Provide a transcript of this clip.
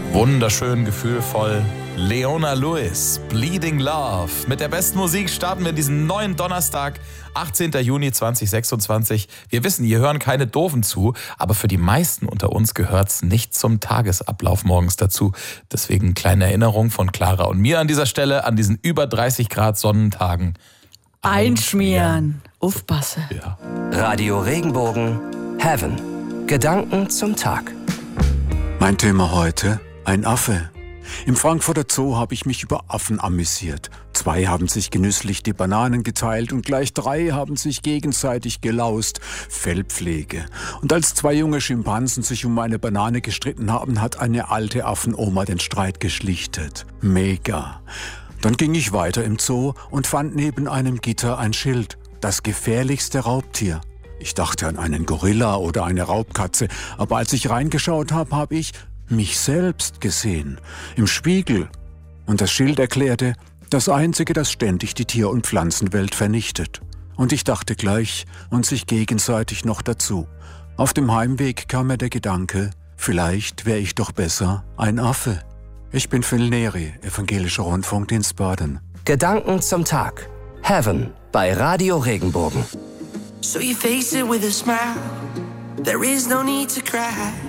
Wunderschön, gefühlvoll. Leona Lewis, Bleeding Love. Mit der besten Musik starten wir diesen neuen Donnerstag, 18. Juni 2026. Wir wissen, hier hören keine Doofen zu, aber für die meisten unter uns gehört's nicht zum Tagesablauf morgens dazu. Deswegen kleine Erinnerung von Clara und mir an dieser Stelle, an diesen über 30 Grad Sonnentagen. Einschmieren. Aufpasse. Ja. Radio Regenbogen, Heaven. Gedanken zum Tag. Mein Thema heute: ein Affe. Im Frankfurter Zoo habe ich mich über Affen amüsiert. 2 haben sich genüsslich die Bananen geteilt und gleich 3 haben sich gegenseitig gelaust. Fellpflege. Und als 2 junge Schimpansen sich um eine Banane gestritten haben, hat eine alte Affenoma den Streit geschlichtet. Mega. Dann ging ich weiter im Zoo und fand neben einem Gitter ein Schild. Das gefährlichste Raubtier. Ich dachte an einen Gorilla oder eine Raubkatze, aber als ich reingeschaut habe, habe ich mich selbst gesehen. Im Spiegel. Und das Schild erklärte: das Einzige, das ständig die Tier- und Pflanzenwelt vernichtet. Und ich dachte gleich und sich gegenseitig noch dazu. Auf dem Heimweg kam mir der Gedanke, vielleicht wäre ich doch besser ein Affe. Ich bin Phil Neri, Evangelischer Rundfunkdienst Baden. Gedanken zum Tag. Heaven bei Radio Regenbogen. So you face it with a smile. There is no need to cry.